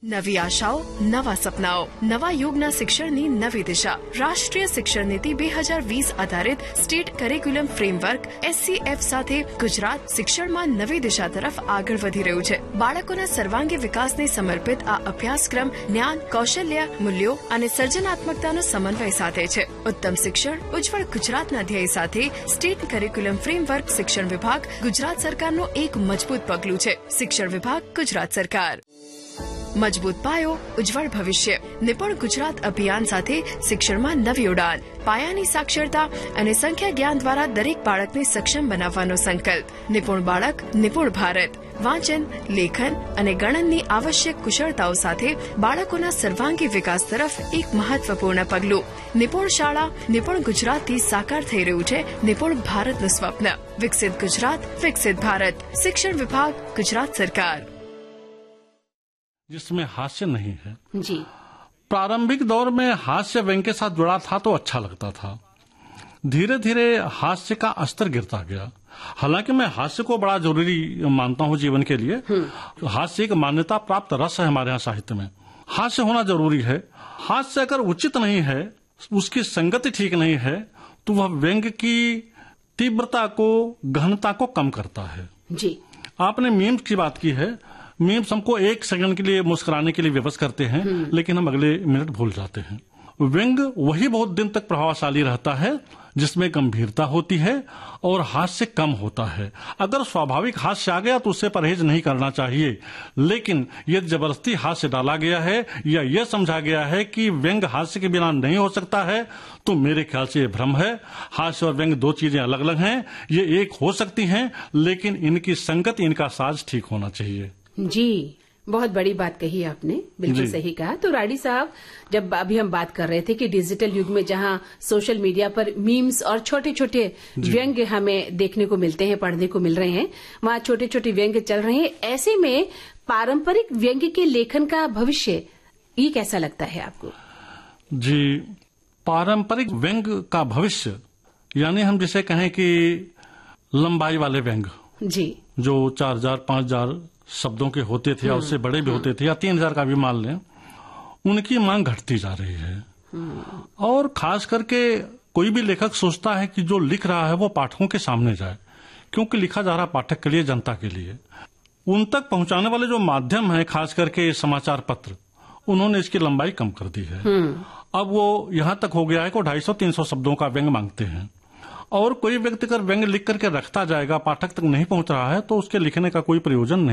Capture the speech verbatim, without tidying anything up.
નવી આશાઓ, નવા સપનાઓ, નવા યુગના શિક્ષણની નવી દિશા. રાષ્ટ્રીય શિક્ષણ નીતિ બે હજાર વીસ આધારિત સ્ટેટ કરિક્યુલમ ફ્રેમવર્ક એસસીએફ સાથે ગુજરાત શિક્ષણમાં નવી દિશા તરફ આગળ વધી રહ્યું છે. બાળકોના સર્વાંગી વિકાસને સમર્પિત આ અભ્યાસક્રમ જ્ઞાન, કૌશલ્ય, મૂલ્યો અને સર્જનાત્મકતાનો સમન્વય સાથે છે. ઉત્તમ શિક્ષણ, ઉજ્જવળ ગુજરાતના ધ્યેય સાથે સ્ટેટ કરિક્યુલમ ફ્રેમવર્ક શિક્ષણ વિભાગ ગુજરાત સરકારનું એક મજબૂત પગલું છે. શિક્ષણ વિભાગ ગુજરાત સરકાર. મજબૂત પાયો, ઉજ્જવળ ભવિષ્ય. નિપુણ ગુજરાત અભિયાન સાથે શિક્ષણમાં નવી ઉડાન. પાયાની સાક્ષરતા અને સંખ્યા જ્ઞાન દ્વારા દરેક બાળકને સક્ષમ બનાવવાનો સંકલ્પ. નિપુણ બાળક, નિપુણ ભારત. વાંચન, લેખન અને ગણનની આવશ્યક કુશળતાઓ સાથે બાળકોના સર્વાંગી વિકાસ તરફ એક મહત્વપૂર્ણ પગલું. નિપુણ શાળા, નિપુણ ગુજરાતથી સાકાર થઈ રહ્યું છે નિપુણ ભારતનું સ્વપ્ન. વિકસિત ગુજરાત, વિકસિત ભારત. શિક્ષણ વિભાગ, ગુજરાત सरकार. जिसमें हास्य नहीं है जी. प्रारंभिक दौर में हास्य व्यंग के साथ जुड़ा था तो अच्छा लगता था. धीरे धीरे हास्य का स्तर गिरता गया. हालांकि मैं हास्य को बड़ा जरूरी मानता हूं जीवन के लिए. हास्य एक मान्यता प्राप्त रस है हमारे यहाँ साहित्य में. हास्य होना जरूरी है. हास्य अगर उचित नहीं है, उसकी संगति ठीक नहीं है, तो वह व्यंग की तीव्रता को, गहनता को कम करता है. जी. आपने मीम्स की बात की है. मीम्स हमको एक सेकंड के लिए मुस्कुराने के लिए विवश करते हैं, लेकिन हम अगले मिनट भूल जाते हैं. व्यंग वही बहुत दिन तक प्रभावशाली रहता है जिसमें गंभीरता होती है और हास्य कम होता है. अगर स्वाभाविक हास्य आ गया तो उससे परहेज नहीं करना चाहिए, लेकिन यदि जबरदस्ती हास्य डाला गया है या यह समझा गया है कि व्यंग हास्य के बिना नहीं हो सकता है, तो मेरे ख्याल से ये भ्रम है. हास्य और व्यंग दो चीजें अलग अलग हैं. ये एक हो सकती हैं, लेकिन इनकी संगति, इनका साज ठीक होना चाहिए. जी, बहुत बड़ी बात कही आपने. बिल्कुल सही कहा. तो राडी साहब, जब अभी हम बात कर रहे थे कि डिजिटल युग में जहां सोशल मीडिया पर मीम्स और छोटे छोटे व्यंग्य हमें देखने को मिलते हैं, पढ़ने को मिल रहे हैं, वहां छोटे छोटे व्यंग्य चल रहे हैं. ऐसे में पारंपरिक व्यंग्य के लेखन का भविष्य, ये कैसा लगता है आपको? जी, पारंपरिक व्यंग्य का भविष्य यानी हम जिसे कहें कि लंबाई वाले व्यंग्य, जी, जो चार हजार पांच हजार शब्दों के होते थे या उससे बड़े भी होते थे, या तीन हजार का भी मान लें, उनकी मांग घटती जा रही है. और खास करके कोई भी लेखक सोचता है कि जो लिख रहा है वो पाठकों के सामने जाए, क्योंकि लिखा जा रहा पाठक के लिए, जनता के लिए. उन तक पहुंचाने वाले जो माध्यम है, खास करके समाचार पत्र, उन्होंने इसकी लंबाई कम कर दी है. अब वो यहां तक हो गया है कि ढाई सौ तीन सौ शब्दों का व्यंग्य मांगते हैं. और कोई व्यक्ति अगर व्यंग्य लिख करके रखता जाएगा, पाठक तक नहीं पहुंच रहा है, तो उसके लिखने का कोई प्रयोजन नहीं.